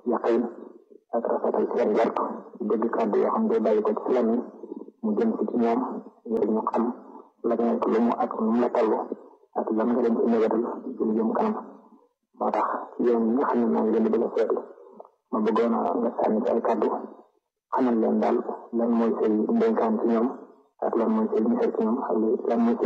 yaqin ak rafetal seen njort dégg kàddu yoo xam ne bàyyi ko ci lenn mu jëm ci ñoom ngir ñu xam la nekk lu mu ak nu mu la toll ak lan nga leen ci négatal ci lu jëm kanam moo tax ci yoon yi nga xam ne maa ngi leen di bëgg a seetlu ma bëggoon a nga sànni ci ay kàddu xamal leen daal lan mooy say ndénkaan ci ñoom ak lan mooy say misal ci ñoom ak lan mooy